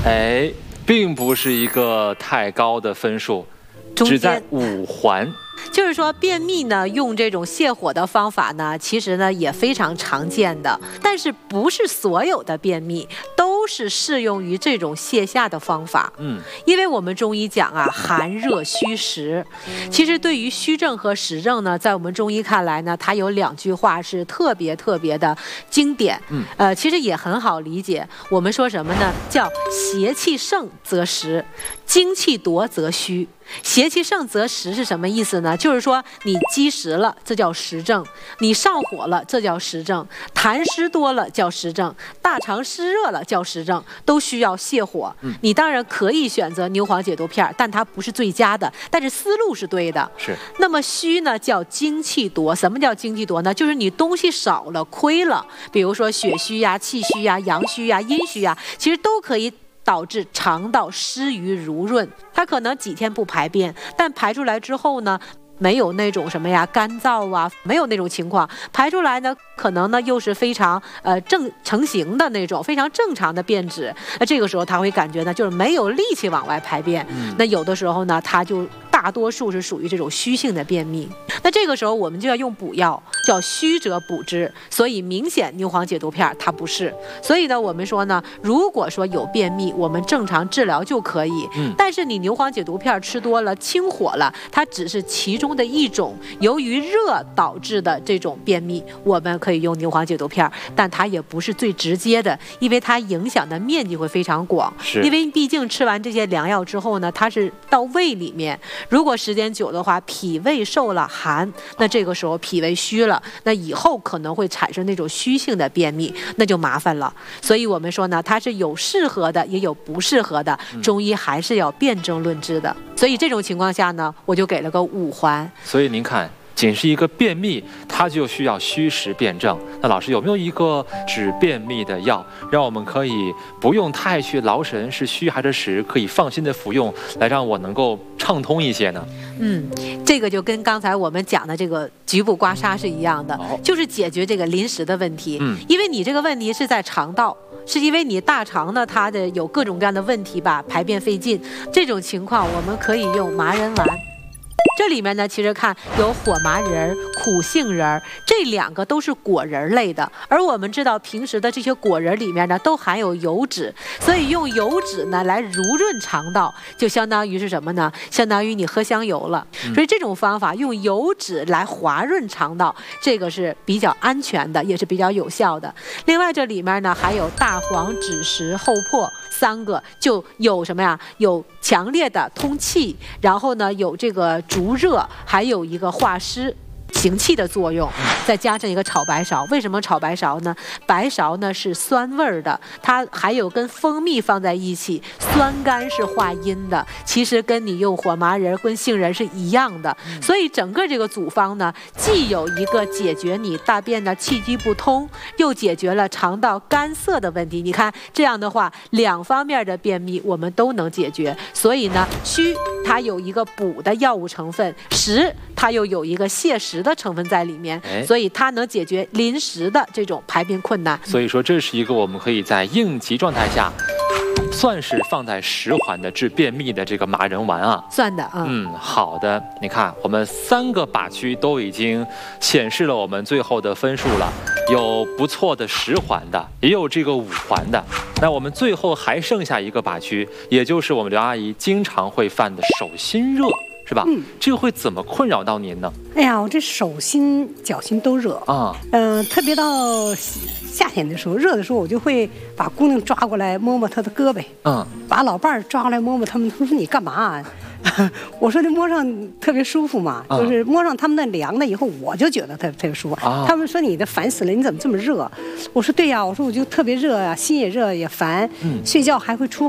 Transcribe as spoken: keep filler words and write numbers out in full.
哎，并不是一个太高的分数，只在五环。 就是说，便秘呢，用这种泻火的方法呢，其实呢也非常常见的，但是不是所有的便秘都是适用于这种泻下的方法。嗯，因为我们中医讲啊，寒热虚实。其实对于虚症和实症呢，在我们中医看来呢，它有两句话是特别特别的经典。嗯，呃，其实也很好理解。我们说什么呢？叫邪气盛则实，精气夺则虚。 邪气盛则实是什么意思呢？就是说你积食了，这叫实症；你上火了，这叫实症；痰湿多了叫实症；大肠湿热了叫实症，都需要泻火。嗯、你当然可以选择牛黄解毒片，但它不是最佳的，但是思路是对的。 是。 那么虚呢，叫精气夺。什么叫精气夺呢？就是你东西少了、亏了，比如说血虚呀、气虚呀、阳虚呀、阴虚呀，其实都可以 导致肠道湿瘀濡润，它可能几天不排便，但排出来之后呢，没有那种什么呀干燥啊，没有那种情况，排出来呢，可能呢又是非常呃正成型的那种非常正常的便质。那这个时候他会感觉呢，就是没有力气往外排便。嗯、那有的时候呢，他就 大多数是属于这种虚性的便秘，那这个时候我们就要用补药，叫虚者补之。所以明显牛黄解毒片它不是。所以呢，我们说呢，如果说有便秘，我们正常治疗就可以。嗯，但是你牛黄解毒片吃多了清火了，它只是其中的一种，由于热导致的这种便秘，我们可以用牛黄解毒片，但它也不是最直接的，因为它影响的面积会非常广。因为毕竟吃完这些良药之后呢，它是到胃里面。 如果时间久的话，脾胃受了寒，那这个时候脾胃虚了，那以后可能会产生那种虚性的便秘，那就麻烦了。所以我们说呢，它是有适合的，也有不适合的，中医还是要辨证论治的。所以这种情况下呢，我就给了个五环。 所以您看， 仅是一个便秘，它就需要虚实辩证。那老师有没有一个治便秘的药，让我们可以不用太去劳神是虚还是实，可以放心的服用，来让我能够畅通一些呢？ 嗯，这个就跟刚才我们讲的这个局部刮痧是一样的，哦、就是解决这个临时的问题。嗯，因为你这个问题是在肠道。 是因为你大肠呢，它的有各种各样的问题吧，排便费劲，这种情况我们可以用麻仁丸。 这里面呢，其实看有火麻仁、苦杏仁，这两个都是果仁类的。而我们知道，平时的这些果仁里面呢，都含有油脂，所以用油脂呢来濡润肠道，就相当于是什么呢？相当于你喝香油了。所以这种方法用油脂来滑润肠道，这个是比较安全的，也是比较有效的。另外，这里面呢还有大黄、枳实、厚朴三个，就有什么呀？有强烈的通气，然后呢有这个逐热，还有一个化湿 行气的作用，再加上一个炒白芍。为什么炒白芍呢？白芍呢是酸味儿的，它还有跟蜂蜜放在一起，酸甘是化阴的。其实跟你用火麻仁跟杏仁是一样的。所以整个这个组方呢，既有一个解决你大便的气机不通，又解决了肠道干涩的问题。你看这样的话，两方面的便秘我们都能解决。所以呢，虚它有一个补的药物成分，实 它又有一个泻实的成分在里面，所以它能解决临时的这种排便困难。 所以说，这是一个我们可以在应急状态下，算是放在十环的治便秘的这个麻仁丸啊。 算的啊。 嗯，好的。你看，我们三个靶区都已经显示了我们最后的分数了，有不错的十环的，也有这个五环的。那我们最后还剩下一个靶区，也就是我们刘阿姨经常会犯的手心热。 是吧？嗯，这个会怎么困扰到您呢？ 哎呀，我这手心、脚心都热啊。嗯、呃，特别到夏天的时候，热的时候，我就会把姑娘抓过来摸摸她的胳膊，嗯，把老伴儿抓过来摸摸他们。他们说你干嘛啊？我说你摸上特别舒服嘛，啊、就是摸上他们的凉了以后，我就觉得特特别舒服。啊、他们说你的烦死了，你怎么这么热？我说对呀，我说我就特别热啊，心也热也烦，嗯、睡觉还会出